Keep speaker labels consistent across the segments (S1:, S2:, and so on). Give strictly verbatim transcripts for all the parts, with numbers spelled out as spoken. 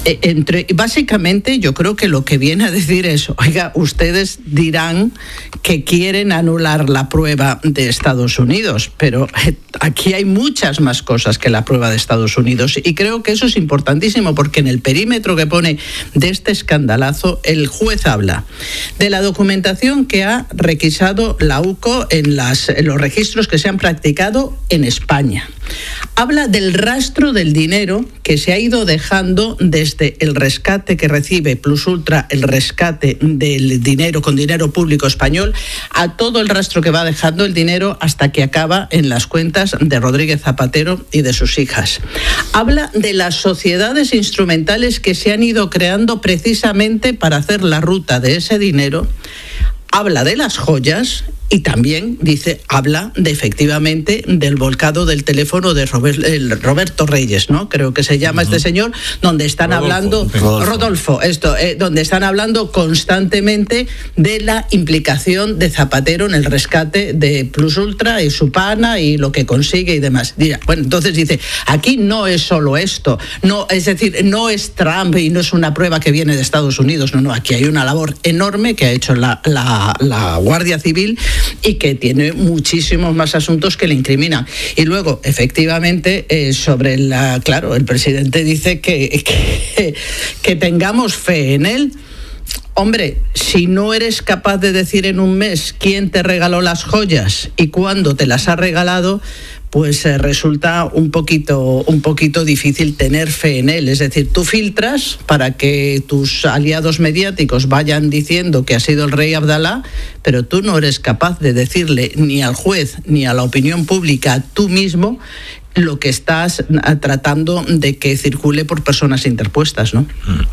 S1: eh, entre, básicamente yo creo que lo que viene a decir es, oiga, ustedes dirán que quieren anular la prueba de Estados Unidos, pero eh, aquí hay muchas más cosas que la prueba de Estados Unidos, y creo que eso es importantísimo, porque en el perímetro que pone de este escandalazo, el juez habla de la documentación que ha requisado la U C O en, las, en los registros que se han practicado en España. Habla del rastro del dinero que se ha ido dejando desde el rescate que recibe Plus Ultra, el rescate del dinero con dinero público español, a todo el rastro que va dejando el dinero hasta que acaba en las cuentas de Rodríguez Zapatero y de sus hijas. Habla de las sociedades instrumentales que se han ido creando precisamente para hacer la ruta de ese dinero. Habla de las joyas y también dice, habla de efectivamente del volcado del teléfono de Robert, el Roberto Reyes, ¿no? Creo que se llama uh-huh. este señor, donde están Rodolfo, hablando Rodolfo, Rodolfo esto, eh, donde están hablando constantemente de la implicación de Zapatero en el rescate de Plus Ultra y su pana y lo que consigue y demás. Bueno, entonces dice, aquí no es solo esto, no, es decir, no es Trump y no es una prueba que viene de Estados Unidos, no, no, aquí hay una labor enorme que ha hecho la, la, la Guardia Civil y que tiene muchísimos más asuntos que le incriminan. Y luego, efectivamente, eh, sobre la... Claro, el presidente dice que, que, que tengamos fe en él. Hombre, si no eres capaz de decir en un mes quién te regaló las joyas y cuándo te las ha regalado, pues eh, resulta un poquito, un poquito difícil tener fe en él. Es decir, tú filtras para que tus aliados mediáticos vayan diciendo que ha sido el rey Abdalá, pero tú no eres capaz de decirle ni al juez ni a la opinión pública tú mismo lo que estás tratando de que circule por personas interpuestas, ¿no?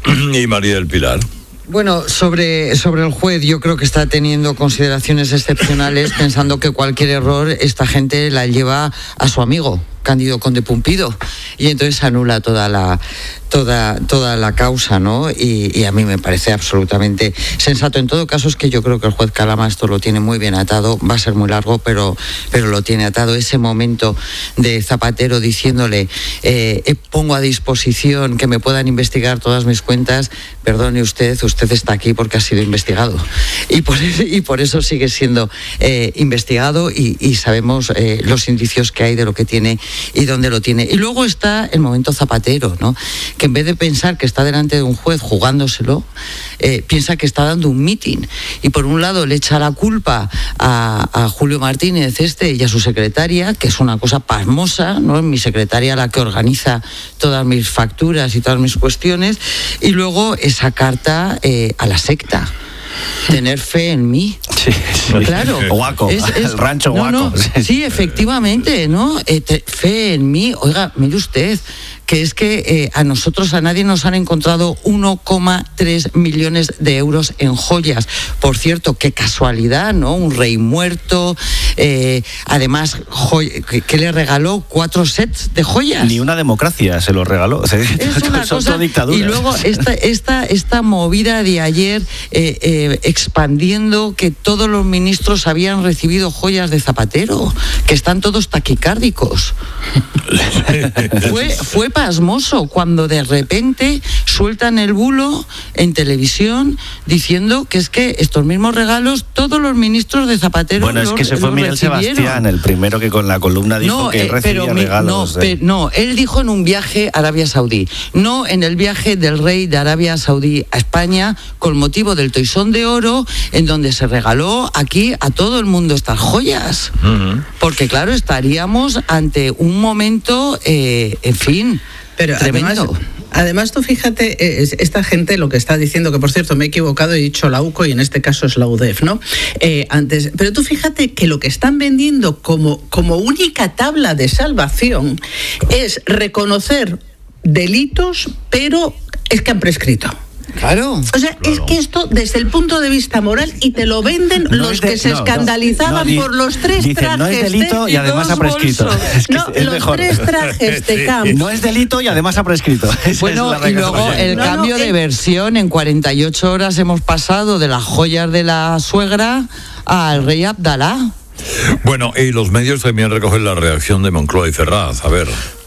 S2: Y María del Pilar.
S3: Bueno, sobre, sobre el juez, yo creo que está teniendo consideraciones excepcionales, pensando que cualquier error esta gente la lleva a su amigo Cándido Conde Pumpido, y entonces anula toda la toda toda la causa, ¿no? Y, y a mí me parece absolutamente sensato. En todo caso, es que yo creo que el juez Calama esto lo tiene muy bien atado, va a ser muy largo, pero pero lo tiene atado. Ese momento de Zapatero diciéndole, eh, pongo a disposición que me puedan investigar todas mis cuentas, perdone usted, usted está aquí porque ha sido investigado. Y por, y por eso sigue siendo eh, investigado y, y sabemos eh, los indicios que hay de lo que tiene y dónde lo tiene. Y luego está el momento Zapatero, ¿no? Que en vez de pensar que está delante de un juez jugándoselo, eh, piensa que está dando un mitin. Y por un lado le echa la culpa a, a Julio Martínez este y a su secretaria, que es una cosa pasmosa, ¿no? Mi secretaria la que organiza todas mis facturas y todas mis cuestiones. Y luego esa carta eh, a la secta. Tener fe en mí.
S4: Sí, sí.
S3: Claro.
S4: Guaco,
S3: es, es,
S4: el rancho
S3: no,
S4: Guaco.
S3: No, sí, efectivamente, ¿no? Eh, te, fe en mí. Oiga, mire usted, que es que eh, a nosotros, a nadie nos han encontrado uno coma tres millones de euros en joyas. Por cierto, qué casualidad, ¿no? Un rey muerto, eh, además, joy- que, que le regaló cuatro sets de joyas.
S4: Ni una democracia se lo regaló. O sea,
S3: es una
S4: son
S3: cosa,
S4: dictaduras.
S3: y luego esta, esta, esta movida de ayer eh, eh, expandiendo que todos los ministros habían recibido joyas de Zapatero, que están todos taquicárdicos. fue, fue pasmoso cuando de repente sueltan el bulo en televisión diciendo que es que estos mismos regalos todos los ministros de Zapatero
S4: bueno, es
S3: los,
S4: que se fue Miguel
S3: recibieron.
S4: Sebastián, el primero que con la columna dijo
S3: no,
S4: que
S3: eh,
S4: recibía
S3: pero mi,
S4: regalos.
S3: No,
S4: de...
S3: pe, no, él dijo en un viaje a Arabia Saudí, no en el viaje del rey de Arabia Saudí a España con motivo del Toisón de Oro, en donde se regaló aquí a todo el mundo estas joyas. Uh-huh. Porque claro, estaríamos ante un momento, eh, en fin,
S1: pero
S3: tremendo.
S1: Además, además, tú fíjate, esta gente lo que está diciendo, que por cierto me he equivocado, he dicho la U C O y en este caso es la U D E F, ¿no? Eh, antes, pero tú fíjate que lo que están vendiendo como, como única tabla de salvación es reconocer delitos, pero es que han prescrito.
S3: Claro.
S1: O sea,
S2: claro.
S1: es que esto desde el punto de vista moral, y te lo venden no los de, que se no, escandalizaban no, no, por los tres
S4: dicen,
S1: trajes
S4: no es delito
S1: de
S4: y además ha prescrito. Es que
S1: no,
S4: es
S1: los
S4: mejor.
S1: tres trajes de camp.
S4: No es delito y además ha prescrito. Esa
S3: bueno,
S4: es la
S3: y luego el
S1: no,
S3: cambio
S1: no,
S3: de
S1: eh,
S3: versión, en cuarenta y ocho horas hemos pasado de las joyas de la suegra al rey Abdalá.
S2: Bueno, y los medios también recogen la reacción de Moncloa y Ferraz. A ver.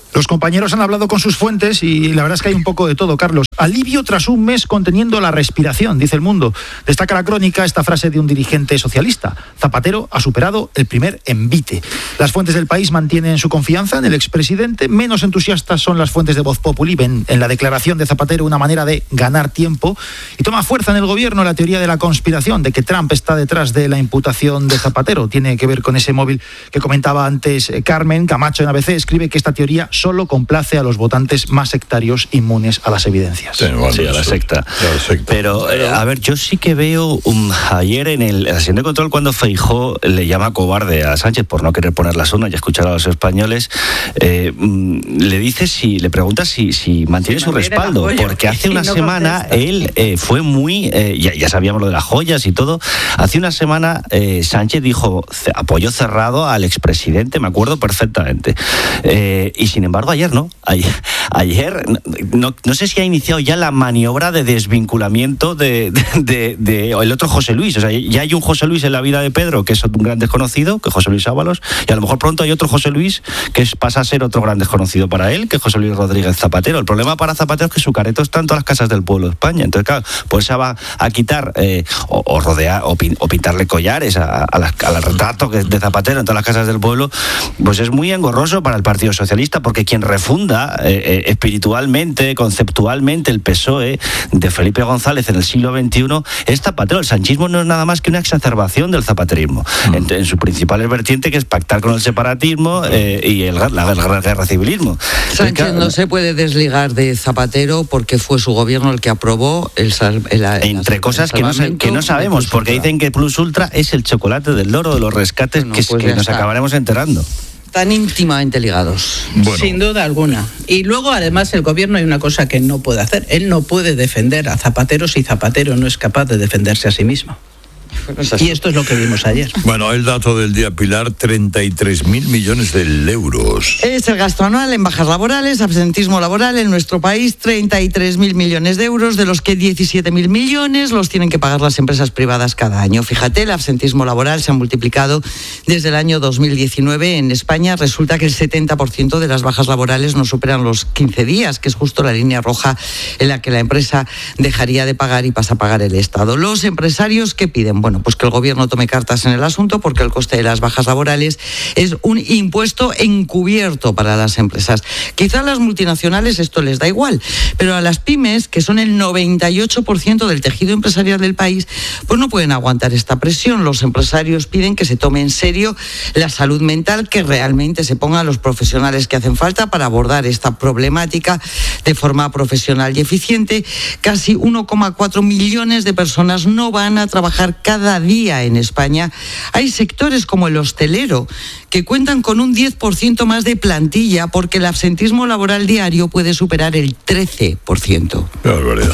S5: Los compañeros han hablado con sus fuentes y la verdad es que hay un poco de todo, Carlos. Alivio tras un mes conteniendo la respiración, dice El Mundo. Destaca la crónica esta frase de un dirigente socialista. Zapatero ha superado el primer envite. Las fuentes del País mantienen su confianza en el expresidente. Menos entusiastas son las fuentes de Voz Populi. Ven en la declaración de Zapatero una manera de ganar tiempo. Y toma fuerza en el gobierno la teoría de la conspiración, de que Trump está detrás de la imputación de Zapatero. Tiene que ver con ese móvil que comentaba antes Carmen Camacho en A B C. Escribe que esta teoría solo complace a los votantes más sectarios inmunes a las evidencias.
S2: Sí, bueno,
S4: sí, a la secta.
S2: A la secta.
S4: Pero, eh, a ver, yo sí que veo um, ayer en el, la sesión de control cuando Feijóo le llama cobarde a Sánchez por no querer poner las urnas y escuchar a los españoles, eh, le dice si, le pregunta si, si mantiene si su respaldo, porque hace una no semana contesta. él eh, fue muy, eh, ya, ya sabíamos lo de las joyas y todo, hace una semana eh, Sánchez dijo apoyo cerrado al expresidente, me acuerdo perfectamente, eh, y sin embargo ayer no, ayer, ayer no, no sé si ha iniciado ya la maniobra de desvinculamiento de, de, de, de el otro José Luis, o sea, ya hay un José Luis en la vida de Pedro que es un gran desconocido, que es José Luis Ábalos, y a lo mejor pronto hay otro José Luis que es, pasa a ser otro gran desconocido para él, que es José Luis Rodríguez Zapatero. El problema para Zapatero es que su careto está en todas las casas del pueblo de España, entonces claro, pues se va a quitar eh, o, o rodear o, pin, o pintarle collares a, a, las, a los retratos de Zapatero en todas las casas del pueblo, pues es muy engorroso para el Partido Socialista, porque quien refunda eh, eh, espiritualmente, conceptualmente el P S O E de Felipe González en el siglo veintiuno es Zapatero. El sanchismo no es nada más que una exacerbación del zapaterismo, mm. en, en su principal vertiente, que es pactar con el separatismo eh, y el, la, la, la guerra civilismo.
S3: Sánchez Entonces, no se puede desligar de Zapatero porque fue su gobierno el que aprobó el, el, el
S4: entre el, cosas el que, no, que no sabemos, porque dicen que Plus Ultra es el chocolate del loro de los rescates no, que, pues que nos está. acabaremos enterando.
S3: Tan íntimamente ligados.
S1: Bueno. Sin duda alguna. Y luego, además, el gobierno hay una cosa que no puede hacer. Él no puede defender a Zapatero si Zapatero no es capaz de defenderse a sí mismo. Y esto es lo que vimos ayer.
S2: Bueno, el dato del día, Pilar, treinta y tres mil millones de euros.
S3: Es el gasto anual en bajas laborales, absentismo laboral en nuestro país, treinta y tres mil millones de euros, de los que diecisiete mil millones los tienen que pagar las empresas privadas cada año. Fíjate, el absentismo laboral se ha multiplicado desde el año dos mil diecinueve. En España resulta que el setenta por ciento de las bajas laborales no superan los quince días, que es justo la línea roja en la que la empresa dejaría de pagar y pasa a pagar el Estado. Los empresarios, ¿qué piden? Bueno, pues que el gobierno tome cartas en el asunto, porque el coste de las bajas laborales es un impuesto encubierto para las empresas. Quizá a las multinacionales esto les da igual, pero a las pymes, que son el noventa y ocho por ciento del tejido empresarial del país, pues no pueden aguantar esta presión. Los empresarios piden que se tome en serio la salud mental, que realmente se pongan los profesionales que hacen falta para abordar esta problemática de forma profesional y eficiente. Casi uno coma cuatro millones de personas no van a trabajar cada día en España. Hay sectores como el hostelero que cuentan con un diez por ciento más de plantilla, porque el absentismo laboral diario puede superar el trece por ciento.
S2: Qué barbaridad.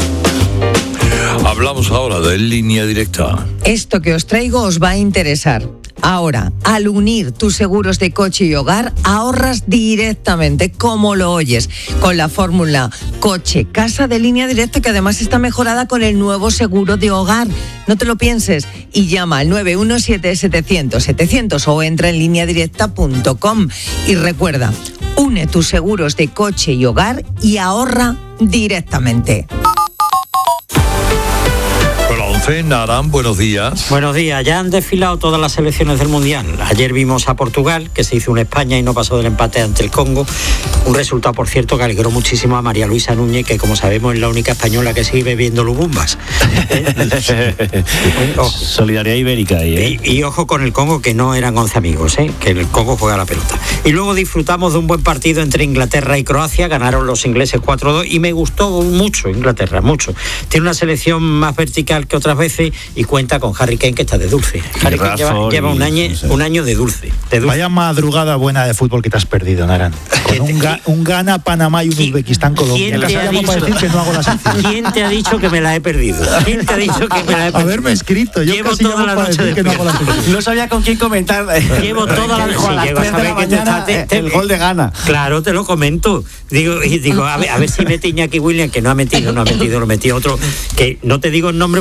S2: Hablamos ahora de Línea Directa.
S6: Esto que os traigo os va a interesar. Ahora, al unir tus seguros de coche y hogar, ahorras directamente, como lo oyes, con la fórmula coche-casa de Línea Directa, que además está mejorada con el nuevo seguro de hogar. No te lo pienses y llama al nueve uno siete, setecientos, setecientos o entra en línea directa punto com. Y recuerda, une tus seguros de coche y hogar y ahorra directamente.
S2: Narán, buenos días.
S7: Buenos días. Ya han desfilado todas las selecciones del Mundial. Ayer vimos a Portugal, que se hizo una España y no pasó del empate ante el Congo. Un resultado, por cierto, que alegró muchísimo a María Luisa Núñez, que, como sabemos, es la única española que sigue bebiendo lubumbas.
S4: Solidaridad ibérica ahí, ¿eh?
S7: Y, y ojo con el Congo, que no eran once amigos, ¿eh? Que el Congo juega la pelota. Y luego disfrutamos de un buen partido entre Inglaterra y Croacia. Ganaron los ingleses cuatro dos y me gustó mucho Inglaterra, mucho. Tiene una selección más vertical que otras veces y cuenta con Harry Kane, que está de dulce. Harry Kane lleva, lleva un año no sé. un año de dulce, de dulce.
S5: Vaya madrugada buena de fútbol que te has perdido, Naran. Con un, ga, un Ghana, Panamá y un Uzbekistán, Colombia.
S7: ¿Quién te, ha dicho,
S5: para decir que no hago la
S7: ¿Quién te ha dicho que me la he perdido? ¿Quién te ha dicho que me la he perdido?
S5: Haberme escrito. Yo
S7: Llevo toda la noche de
S5: que no, hago la
S4: no sabía con quién comentar.
S7: Llevo toda la noche.
S4: Sí, llego a saber que te está, te, te, el gol de Ghana.
S7: Claro, te lo comento. Digo, y digo, a ver, a ver si mete Iñaki Williams, que no ha metido, no ha metido, lo metió otro, que no te digo el nombre porque se me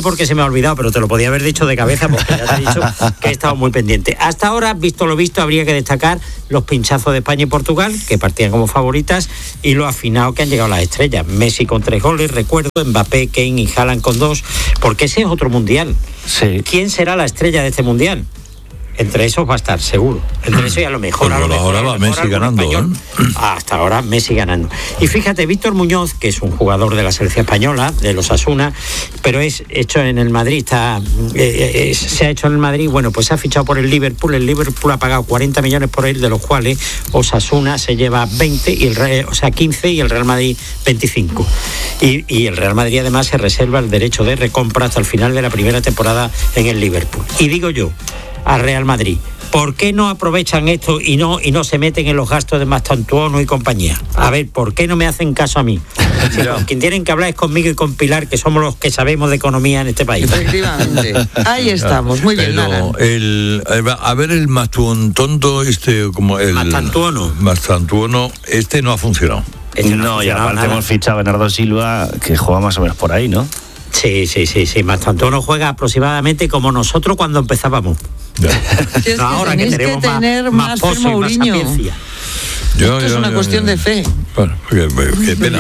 S7: me ha olvidado, pero te lo podía haber dicho de cabeza porque ya te he dicho que he estado muy pendiente. Hasta ahora, visto lo visto, habría que destacar los pinchazos de España y Portugal, que partían como favoritas, y lo afinado que han llegado las estrellas. Messi con tres goles, recuerdo, Mbappé, Kane y Haaland con dos, porque ese es otro mundial.
S4: Sí.
S7: ¿Quién será la estrella de este mundial? Entre esos va a estar, seguro. Entre eso y a lo mejor.
S2: Pero
S7: a lo mejor,
S2: ahora va Messi ganando,
S7: español. ¿eh? Hasta ahora Messi ganando. Y fíjate, Víctor Muñoz, que es un jugador de la selección española, de los Osasuna, pero es hecho en el Madrid, está, eh, eh, se ha hecho en el Madrid, bueno, pues se ha fichado por el Liverpool. El Liverpool ha pagado cuarenta millones por él, de los cuales Osasuna se lleva veinte, y el, o sea, quince, y el Real Madrid veinticinco. Y, y el Real Madrid además se reserva el derecho de recompra hasta el final de la primera temporada en el Liverpool. Y digo yo, al Real Madrid, ¿por qué no aprovechan esto y no y no se meten en los gastos de Mastantuono y compañía? A ver, ¿por qué no me hacen caso a mí? Si los que tienen que hablar es conmigo y con Pilar, que somos los que sabemos de economía en este país.
S3: Efectivamente. Ahí estamos, muy bien.
S2: Pero el, a ver, el Mastantuono, este, como el
S7: Mastantuono.
S2: Mastantuono, este no ha funcionado.
S7: Este
S4: no,
S7: ha
S4: y aparte
S7: nada.
S4: hemos fichado a Bernardo Silva, que juega más o menos por ahí, ¿no?
S7: Sí, sí, sí, sí. Mastantuono juega aproximadamente como nosotros cuando empezábamos.
S2: Ya.
S3: Si es que
S7: Ahora que
S3: tenéis
S7: tenemos
S3: que tener
S7: más,
S3: más,
S7: más pozo
S3: fe,
S7: y más
S3: Mourinho.
S7: sapiencia.
S2: Yo,
S3: Esto es
S2: yo,
S3: una
S2: yo,
S3: cuestión
S2: yo.
S3: de fe.
S2: Bueno, qué, qué pena.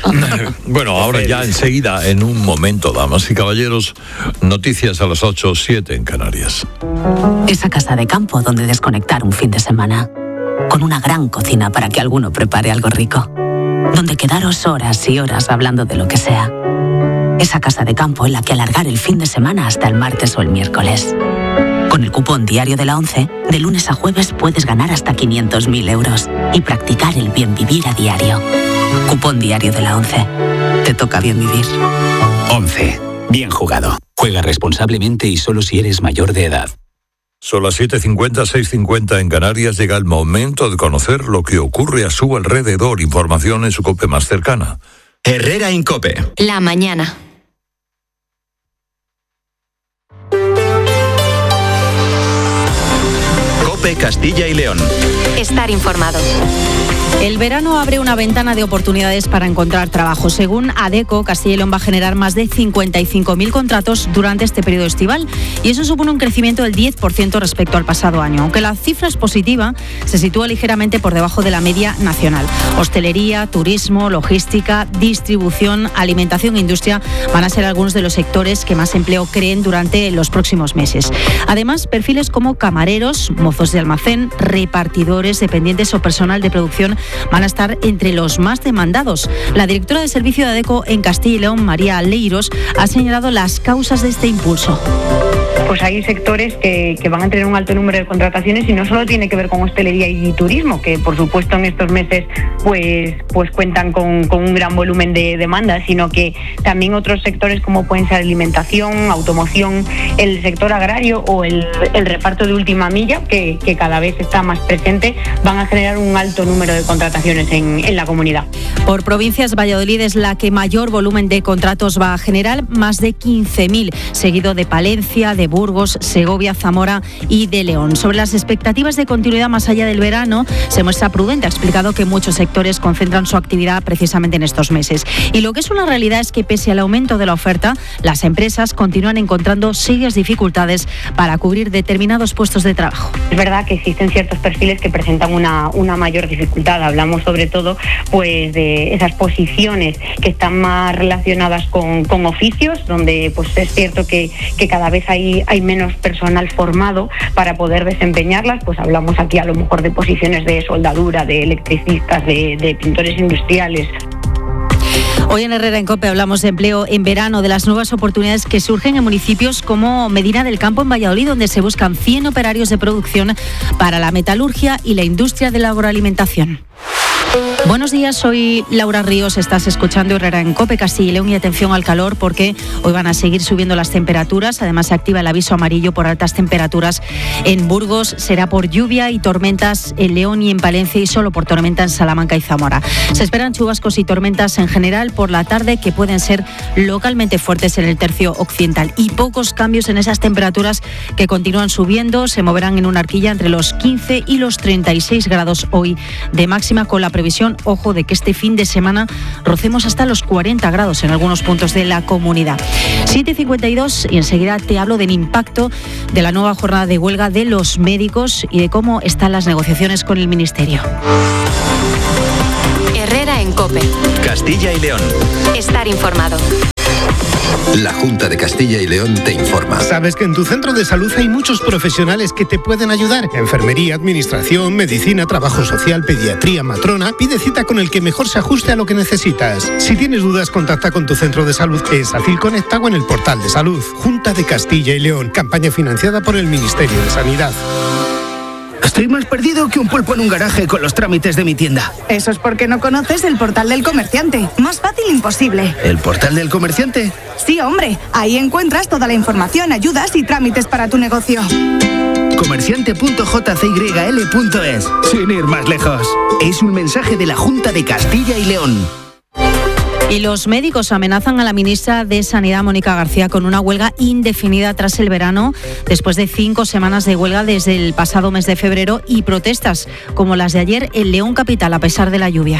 S2: Bueno, ahora ya enseguida, en un momento, damas y caballeros, noticias a las ocho, siete en Canarias.
S8: Esa casa de campo donde desconectar un fin de semana. Con una gran cocina para que alguno prepare algo rico. Donde quedaros horas y horas hablando de lo que sea. Esa casa de campo en la que alargar el fin de semana hasta el martes o el miércoles. Con el cupón diario de la ONCE, de lunes a jueves puedes ganar hasta quinientos mil euros y practicar el bien vivir a diario. Cupón diario de la ONCE. Te toca bien vivir.
S9: once. Bien jugado. Juega responsablemente y solo si eres mayor de edad.
S2: Son las siete cincuenta, seis cincuenta en Canarias. Llega el momento de conocer lo que ocurre a su alrededor. Información en su COPE más cercana.
S10: Herrera Incope.
S11: La mañana.
S10: COPE Castilla y León.
S11: Estar informado.
S12: El verano abre una ventana de oportunidades para encontrar trabajo. Según ADECO, Castilla y León va a generar más de cincuenta y cinco mil contratos durante este periodo estival y eso supone un crecimiento del diez por ciento respecto al pasado año. Aunque la cifra es positiva, se sitúa ligeramente por debajo de la media nacional. Hostelería, turismo, logística, distribución, alimentación e industria van a ser algunos de los sectores que más empleo creen durante los próximos meses. Además, perfiles como camareros, mozos de almacén, repartidores, dependientes o personal de producción van a estar entre los más demandados. La directora de servicio de ADECO en Castilla y León, María Leiros, ha señalado las causas de este impulso.
S13: Pues hay sectores que, que van a tener un alto número de contrataciones y no solo tiene que ver con hostelería y turismo, que por supuesto en estos meses pues, pues cuentan con, con un gran volumen de demanda, sino que también otros sectores como pueden ser alimentación, automoción, el sector agrario o el, el reparto de última milla, que, que cada vez está más presente, van a generar un alto número de contrataciones en, en la comunidad.
S12: Por provincias, Valladolid es la que mayor volumen de contratos va a generar, más de quince mil, seguido de Palencia, de Burgos, Segovia, Zamora y de León. Sobre las expectativas de continuidad más allá del verano, se muestra prudente. Ha explicado que muchos sectores concentran su actividad precisamente en estos meses. Y lo que es una realidad es que pese al aumento de la oferta, las empresas continúan encontrando serias dificultades para cubrir determinados puestos de trabajo.
S13: Es verdad que existen ciertos perfiles que presentan una, una mayor dificultad. Hablamos sobre todo pues de esas posiciones que están más relacionadas con, con oficios, donde pues es cierto que, que cada vez hay, hay menos personal formado para poder desempeñarlas. Pues hablamos aquí a lo mejor de posiciones de soldadura, de electricistas, de, de pintores industriales.
S12: Hoy en Herrera Incope hablamos de empleo en verano, de las nuevas oportunidades que surgen en municipios como Medina del Campo, en Valladolid, donde se buscan cien operarios de producción para la metalurgia y la industria de la agroalimentación. Buenos días, soy Laura Ríos, estás escuchando Herrera en COPE Castilla y León y atención al calor porque hoy van a seguir subiendo las temperaturas, además se activa el aviso amarillo por altas temperaturas en Burgos, será por lluvia y tormentas en León y en Palencia y solo por tormenta en Salamanca y Zamora. Se esperan chubascos y tormentas en general por la tarde que pueden ser localmente fuertes en el tercio occidental y pocos cambios en esas temperaturas que continúan subiendo, se moverán en una horquilla entre los quince y los treinta y seis grados hoy de máxima con la previsión previsión, ojo, de que este fin de semana rocemos hasta los cuarenta grados en algunos puntos de la comunidad. siete cincuenta y dos y enseguida te hablo del impacto de la nueva jornada de huelga de los médicos y de cómo están las negociaciones con el Ministerio.
S11: Herrera en COPE.
S10: Castilla y León.
S11: Estar informado.
S14: La Junta de Castilla y León te informa.
S15: Sabes que en tu centro de salud hay muchos profesionales que te pueden ayudar. Enfermería, administración, medicina, trabajo social, pediatría, matrona. Pide cita con el que mejor se ajuste a lo que necesitas. Si tienes dudas, contacta con tu centro de salud en Sacil Conecta o en el portal de salud. Junta de Castilla y León. Campaña financiada por el Ministerio de Sanidad.
S16: Estoy más perdido que un pulpo en un garaje con los trámites de mi tienda.
S17: Eso es porque no conoces el portal del comerciante. Más fácil imposible.
S16: ¿El portal del comerciante?
S17: Sí, hombre. Ahí encuentras toda la información, ayudas y trámites para tu negocio.
S16: comerciante punto j c y l punto es. Sin ir más lejos. Es un mensaje de la Junta de Castilla y León.
S12: Y los médicos amenazan a la ministra de Sanidad, Mónica García, con una huelga indefinida tras el verano, después de cinco semanas de huelga desde el pasado mes de febrero y protestas como las de ayer en León capital, a pesar de la lluvia.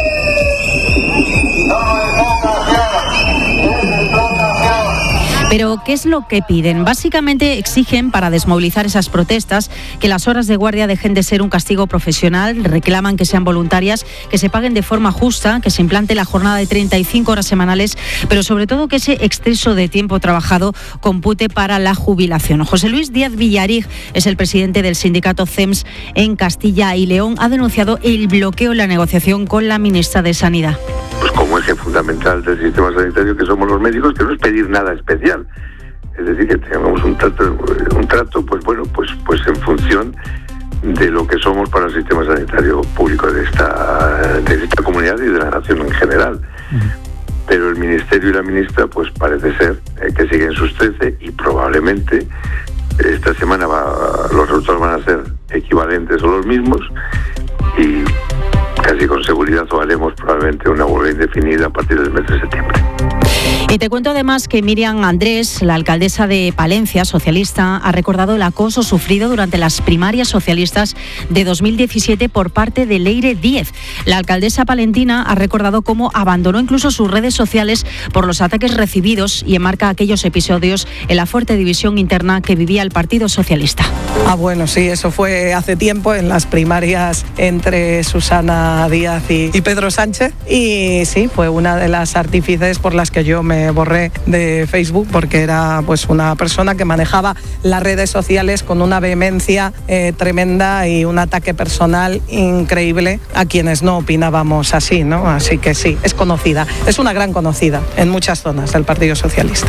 S12: Pero, ¿qué es lo que piden? Básicamente exigen, para desmovilizar esas protestas, que las horas de guardia dejen de ser un castigo profesional, reclaman que sean voluntarias, que se paguen de forma justa, que se implante la jornada de treinta y cinco horas semanales, pero sobre todo que ese exceso de tiempo trabajado compute para la jubilación. José Luis Díaz Villarig es el presidente del sindicato C E M S en Castilla y León. Ha denunciado el bloqueo en la negociación con la ministra de Sanidad.
S18: Pues como eje fundamental del sistema sanitario que somos los médicos, que no es pedir nada especial. Es decir, que tengamos un trato, un trato, pues bueno, pues, pues en función de lo que somos para el sistema sanitario público de esta, de esta comunidad y de la nación en general. Uh-huh. Pero el Ministerio y la ministra, pues parece ser eh, que siguen sus trece y probablemente esta semana va, los resultados van a ser equivalentes o los mismos y casi con seguridad o haremos probablemente una huelga indefinida a partir del mes de septiembre.
S12: Y te cuento además que Miriam Andrés, la alcaldesa de Palencia, socialista, ha recordado el acoso sufrido durante las primarias socialistas de dos mil diecisiete por parte de Leire Díez. La alcaldesa palentina ha recordado cómo abandonó incluso sus redes sociales por los ataques recibidos y enmarca aquellos episodios en la fuerte división interna que vivía el Partido Socialista.
S19: Ah, bueno, sí, eso fue hace tiempo en las primarias entre Susana Díaz y, y Pedro Sánchez y sí, fue una de las artífices por las que yo me borré de Facebook porque era pues una persona que manejaba las redes sociales con una vehemencia eh, tremenda y un ataque personal increíble a quienes no opinábamos así, ¿no? Así que sí, es conocida, es una gran conocida en muchas zonas del Partido Socialista.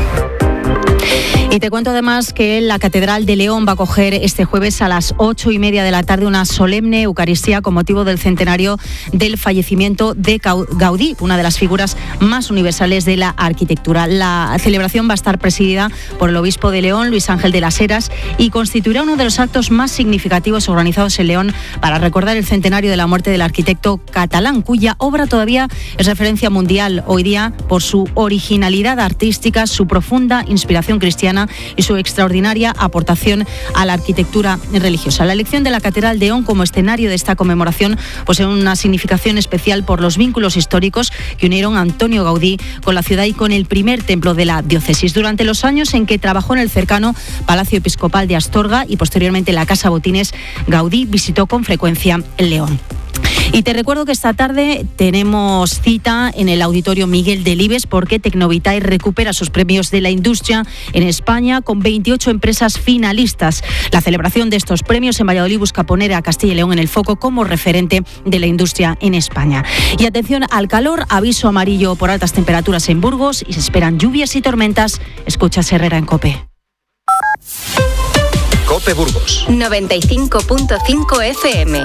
S12: Y te cuento además que la Catedral de León va a acoger este jueves a las ocho y media de la tarde una solemne Eucaristía con motivo del centenario del fallecimiento de Gaudí, una de las figuras más universales de la arquitectura. La celebración va a estar presidida por el obispo de León, Luis Ángel de las Heras, y constituirá uno de los actos más significativos organizados en León para recordar el centenario de la muerte del arquitecto catalán, cuya obra todavía es referencia mundial hoy día por su originalidad artística, su profunda inspiración cristiana y su extraordinaria aportación a la arquitectura religiosa. La elección de la Catedral de León como escenario de esta conmemoración posee una significación especial por los vínculos históricos que unieron a Antonio Gaudí con la ciudad y con el primer templo de la diócesis. Durante los años en que trabajó en el cercano Palacio Episcopal de Astorga y posteriormente la Casa Botines, Gaudí visitó con frecuencia León. Y te recuerdo que esta tarde tenemos cita en el Auditorio Miguel Delibes porque Tecnovitae recupera sus premios de la industria en España con veintiocho empresas finalistas. La celebración de estos premios en Valladolid busca poner a Castilla y León en el foco como referente de la industria en España. Y atención al calor, aviso amarillo por altas temperaturas en Burgos y se esperan lluvias y tormentas. Escuchas Herrera en COPE.
S10: COPE Burgos
S11: noventa y cinco punto cinco F M.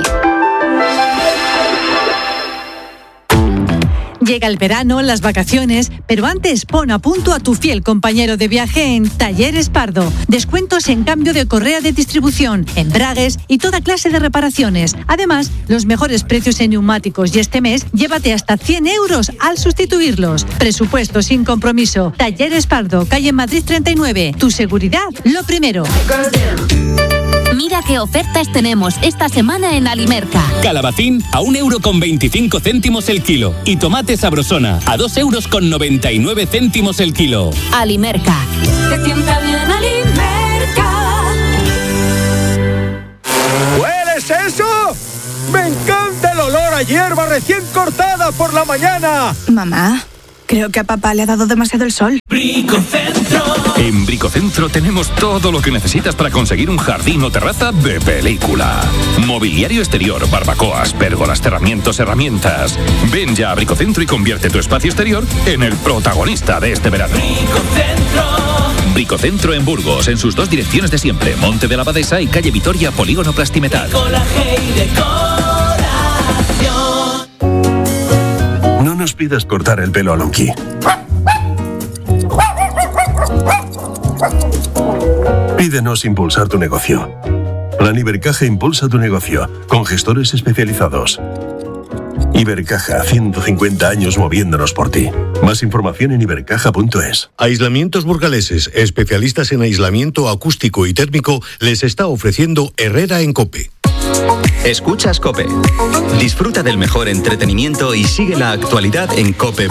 S20: Llega el verano, las vacaciones, pero antes pon a punto a tu fiel compañero de viaje en Talleres Pardo. Descuentos en cambio de correa de distribución, embragues y toda clase de reparaciones. Además, los mejores precios en neumáticos y este mes, llévate hasta cien euros al sustituirlos. Presupuesto sin compromiso. Talleres Pardo, calle Madrid treinta y nueve. Tu seguridad, lo primero.
S21: Mira qué ofertas tenemos esta semana en Alimerca.
S22: Calabacín a un euro con veinticinco céntimos el kilo. Y tomate sabrosona a dos euros con noventa y nueve céntimos el kilo.
S21: Alimerca.
S23: Te sienta bien Alimerca.
S24: ¿Hueles eso? ¡Me encanta el olor a hierba recién cortada por la mañana!
S17: Mamá, creo que a papá le ha dado demasiado el sol.
S22: Bricocentro.
S9: En Bricocentro tenemos todo lo que necesitas para conseguir un jardín o terraza de película. Mobiliario exterior, barbacoas, pérgolas, cerramientos, herramientas. Ven ya a Bricocentro y convierte tu espacio exterior en el protagonista de este verano.
S22: Bricocentro.
S9: Bricocentro en Burgos, en sus dos direcciones de siempre, Monte de la Abadesa y calle Vitoria, Polígono Plastimetal.
S25: No nos pidas cortar el pelo a Lonky. Pídenos impulsar tu negocio. Plan Ibercaja impulsa tu negocio, con gestores especializados. Ibercaja, ciento cincuenta años moviéndonos por ti. Más información en ibercaja punto es.
S26: Aislamientos Burgaleses, especialistas en aislamiento acústico y térmico, les está ofreciendo Herrera en COPE.
S10: Escuchas COPE. Disfruta del mejor entretenimiento y sigue la actualidad en cope